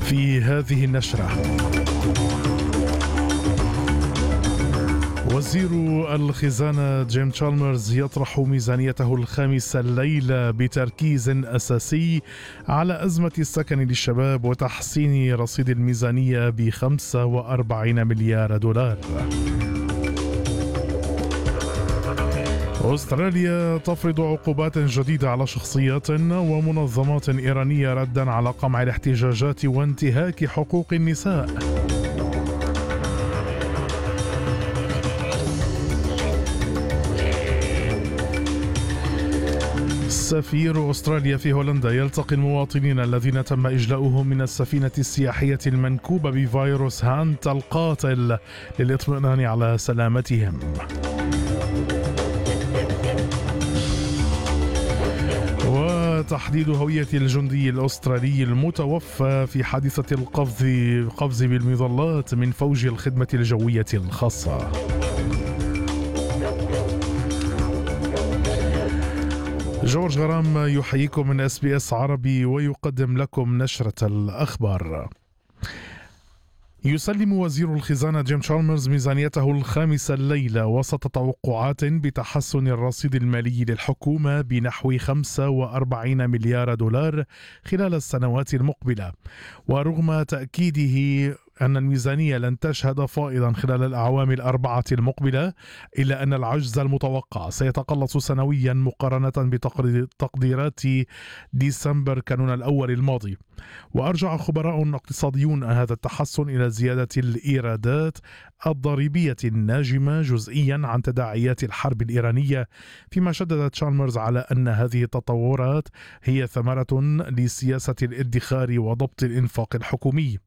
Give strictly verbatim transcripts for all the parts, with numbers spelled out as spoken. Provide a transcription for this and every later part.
في هذه النشرة، وزير الخزانة جيم تشالمرز يطرح ميزانيته الخامسة الليلة بتركيز أساسي على أزمة السكن للشباب وتحسين رصيد الميزانية بخمسة وأربعين مليار دولار. أستراليا تفرض عقوبات جديدة على شخصيات ومنظمات إيرانية رداً على قمع الاحتجاجات وانتهاك حقوق النساء. سفير أستراليا في هولندا يلتقي المواطنين الذين تم إجلاؤهم من السفينة السياحية المنكوبة بفيروس هانتا القاتل للإطمئنان على سلامتهم. وتحديد هوية الجندي الأسترالي المتوفى في حادثة القفز قفز بالمظلات من فوج الخدمة الجوية الخاصة. جورج غرام يحييكم من اس بي اس عربي ويقدم لكم نشرة الأخبار. يسلم وزير الخزانة جيم تشالمرز ميزانيته الخامسة الليلة وسط توقعات بتحسن الرصيد المالي للحكومة بنحو خمسة وأربعين مليار دولار خلال السنوات المقبلة، ورغم تأكيده أن الميزانية لن تشهد فائضا خلال الأعوام الأربعة المقبلة، إلا أن العجز المتوقع سيتقلص سنويا مقارنة بتقديرات ديسمبر كانون الأول الماضي. وأرجع خبراء اقتصاديون هذا التحسن إلى زيادة الإيرادات الضريبية الناجمة جزئيا عن تداعيات الحرب الإيرانية، فيما شدد تشالمرز على أن هذه التطورات هي ثمرة لسياسة الادخار وضبط الإنفاق الحكومي.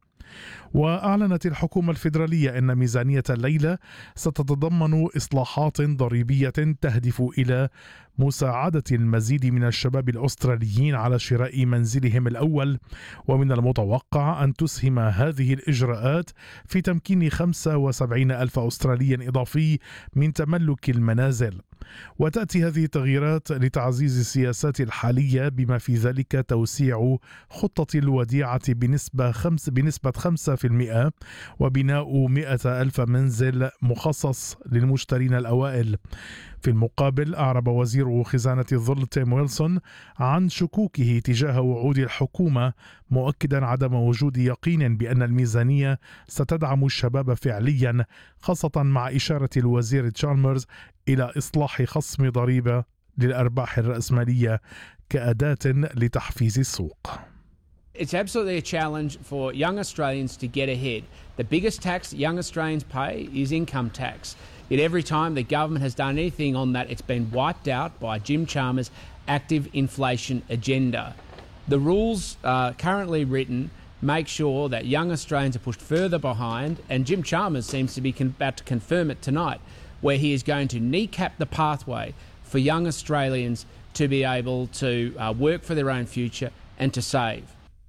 وأعلنت الحكومة الفيدرالية أن ميزانية الليلة ستتضمن إصلاحات ضريبية تهدف إلى مساعدة المزيد من الشباب الأستراليين على شراء منزلهم الأول، ومن المتوقع أن تسهم هذه الإجراءات في تمكين خمسة وسبعين ألف أسترالي إضافي من تملك المنازل. وتأتي هذه التغييرات لتعزيز السياسات الحالية بما في ذلك توسيع خطة الوديعة بنسبة خمس بنسبة خمسة بالمئة وبناء مئة ألف منزل مخصص للمشترين الأوائل. في المقابل أعرب وزير خزانة الظل تيم ويلسون عن شكوكه تجاه وعود الحكومة، مؤكدا عدم وجود يقين بأن الميزانية ستدعم الشباب فعليا، خاصة مع إشارة الوزير تشالمرز إلى إصلاح خصم ضريبة للأرباح الرأسمالية كأداة لتحفيز السوق. It's absolutely a challenge for young Australians to get ahead. The biggest tax young Australians pay is income tax. Yet every time the government has done anything on that, it's been wiped out by Jim Chalmers' active inflation agenda. The rules uh, currently written make sure that young Australians are pushed further behind, and Jim Chalmers seems to be con- about to confirm it tonight, where he is going to kneecap the pathway for young Australians to be able to uh, work for their own future and to save.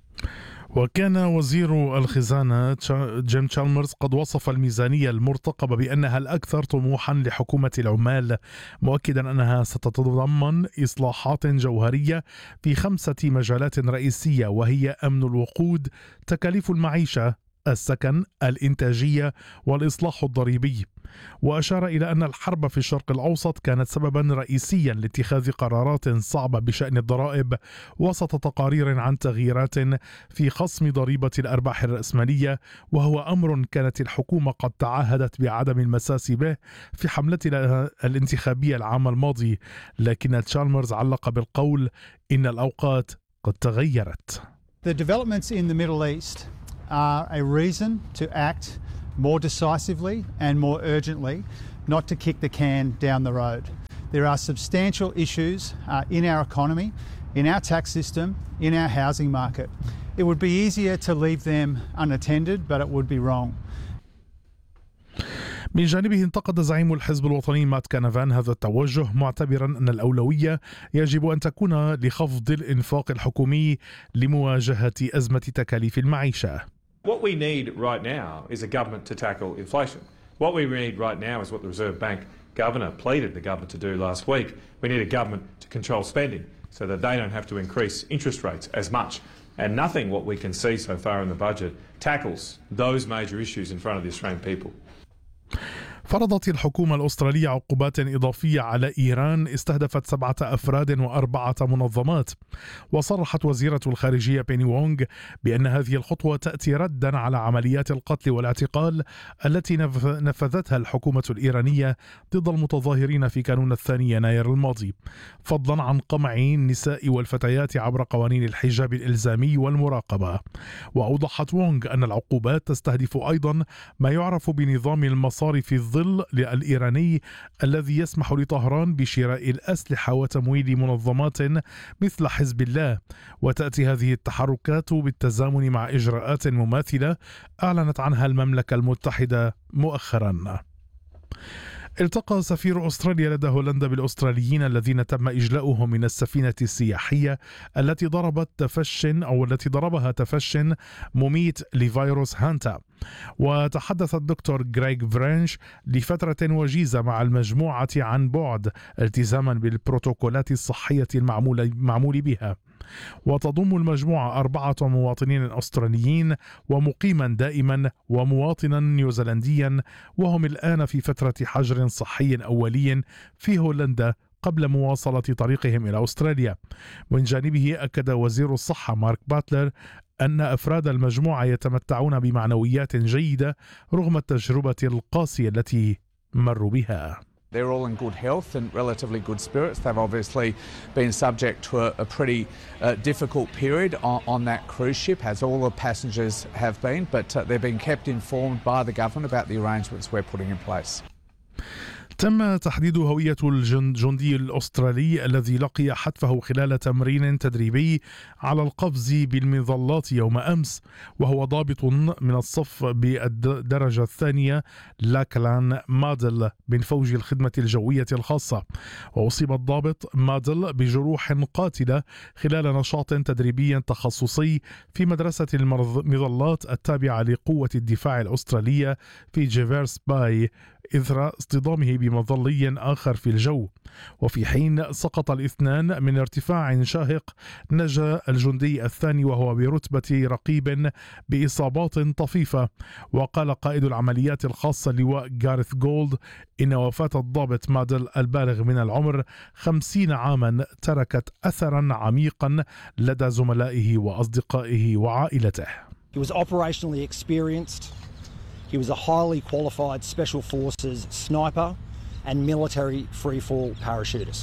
وكان وزير الخزانة جيم تشالمرز قد وصف الميزانية المرتقبة بأنها الأكثر طموحا لحكومة العمال، مؤكدا أنها ستتضمن إصلاحات جوهرية في خمسة مجالات رئيسية، وهي أمن الوقود، تكاليف المعيشة، السكن، الإنتاجية، والإصلاح الضريبي. وأشار إلى أن الحرب في الشرق الأوسط كانت سببا رئيسيا لاتخاذ قرارات صعبة بشأن الضرائب، وسط تقارير عن تغييرات في خصم ضريبة الأرباح الرأسمالية، وهو أمر كانت الحكومة قد تعهدت بعدم المساس به في حملتها الانتخابية العام الماضي. لكن تشالمرز علق بالقول إن الأوقات قد تغيرت. The developments in the Middle East are a reason to act more decisively and more urgently, not to kick the can down the road. There are substantial issues uh, in our economy, in our tax system, in our housing market. It would be easier to leave them unattended, but it would be wrong. من جانبه انتقد زعيم الحزب الوطني مات كانافان هذا التوجه، معتبرا أن الأولوية يجب أن تكون لخفض الإنفاق الحكومي لمواجهة أزمة تكاليف المعيشة. What we need right now is a government to tackle inflation. What we need right now is what the Reserve Bank Governor pleaded the government to do last week. We need a government to control spending so that they don't have to increase interest rates as much. And nothing what we can see so far in the budget tackles those major issues in front of the Australian people. فرضت الحكومة الأسترالية عقوبات إضافية على إيران استهدفت سبعة أفراد وأربعة منظمات. وصرحت وزيرة الخارجية بيني وونغ بأن هذه الخطوة تأتي ردا على عمليات القتل والاعتقال التي نفذتها الحكومة الإيرانية ضد المتظاهرين في كانون الثاني يناير الماضي، فضلا عن قمع النساء والفتيات عبر قوانين الحجاب الإلزامي والمراقبة. وأوضحت وونغ أن العقوبات تستهدف أيضا ما يعرف بنظام المصارف الظل الإيراني الذي يسمح لطهران بشراء الأسلحة وتمويل منظمات مثل حزب الله. وتأتي هذه التحركات بالتزامن مع إجراءات مماثلة أعلنت عنها المملكة المتحدة مؤخرا. التقى سفير أستراليا لدى هولندا بالأستراليين الذين تم إجلاؤهم من السفينة السياحية التي ضربت تفش أو التي ضربها تفش مميت لفيروس هانتا. وتحدث الدكتور غريغ فرينش لفترة وجيزة مع المجموعة عن بعد التزاما بالبروتوكولات الصحية المعمول بها. وتضم المجموعة أربعة مواطنين أستراليين ومقيما دائما ومواطنا نيوزيلنديا، وهم الآن في فترة حجر صحي أولي في هولندا قبل مواصلة طريقهم إلى أستراليا. من جانبه أكد وزير الصحة مارك باتلر أن أفراد المجموعة يتمتعون بمعنويات جيدة رغم التجربة القاسية التي مروا بها. They're all in good health and relatively good spirits. They've obviously been subject to a, a pretty uh, difficult period on, on that cruise ship, as all the passengers have been, but uh, they've been kept informed by the government about the arrangements we're putting in place. تم تحديد هوية الجندي الأسترالي الذي لقي حتفه خلال تمرين تدريبي على القفز بالمظلات يوم أمس، وهو ضابط من الصف بالدرجة الثانية لاكلان مادل من فوج الخدمة الجوية الخاصة. وأصيب الضابط مادل بجروح قاتلة خلال نشاط تدريبي تخصصي في مدرسة المظلات التابعة لقوة الدفاع الأسترالية في جيفيرس باي إثر اصطدامه بمظلي آخر في الجو. وفي حين سقط الاثنان من ارتفاع شاهق، نجا الجندي الثاني وهو برتبة رقيب بإصابات طفيفة. وقال قائد العمليات الخاصة لواء غارث جولد إن وفاة الضابط مادل البالغ من العمر خمسين عاما تركت أثرا عميقا لدى زملائه وأصدقائه وعائلته. He was operationally experienced. He was a highly qualified Special Forces sniper and military freefall parachutist.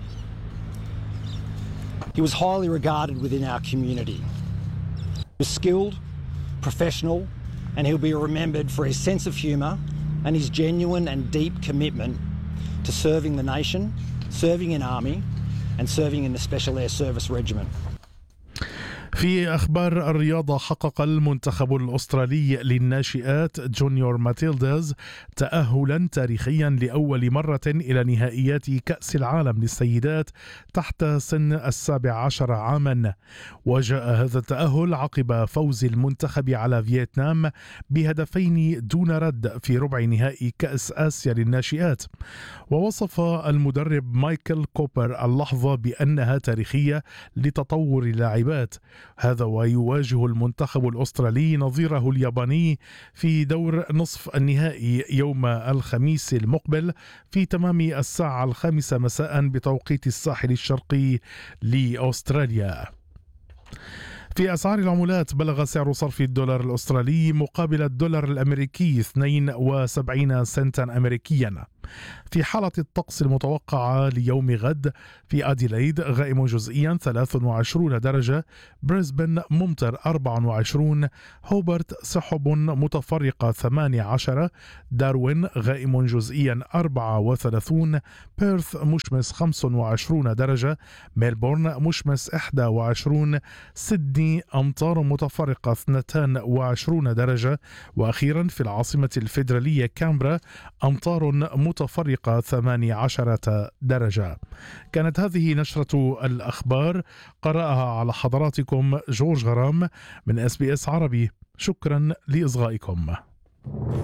He was highly regarded within our community. He was skilled, professional, and he'll be remembered for his sense of humour and his genuine and deep commitment to serving the nation, serving in Army, and serving in the Special Air Service Regiment. في أخبار الرياضة، حقق المنتخب الأسترالي للناشئات جونيور ماتيلداز تأهلا تاريخيا لأول مرة إلى نهائيات كأس العالم للسيدات تحت سن السابع عشر عاما. وجاء هذا التأهل عقب فوز المنتخب على فيتنام بهدفين دون رد في ربع نهائي كأس آسيا للناشئات. ووصف المدرب مايكل كوبر اللحظة بأنها تاريخية لتطور اللاعبات. هذا ويواجه المنتخب الأسترالي نظيره الياباني في دور نصف النهائي يوم الخميس المقبل في تمام الساعة الخامسة مساء بتوقيت الساحل الشرقي لأستراليا. في أسعار العملات، بلغ سعر صرف الدولار الأسترالي مقابل الدولار الأمريكي اثنين وسبعين سنتا أمريكيا. في حالة الطقس المتوقعة ليوم غد، في أديلايد غائم جزئيا ثلاث وعشرين درجة، بريسبن ممطر أربع وعشرين، هوبرت سحب متفرقة ثمانية عشر، داروين غائم جزئيا أربعة وثلاثين، بيرث مشمس خمس وعشرين درجة، ميلبورن مشمس إحدى وعشرين، سيدني أمطار متفرقة اثنتان وعشرين درجة، وأخيرا في العاصمة الفيدرالية كامبرا أمطار متفرقة ثمانية عشرة درجة. كانت هذه نشرة الأخبار، قرأها على حضراتكم جورج غرام من إس بي إس عربي. شكرا لإصغائكم.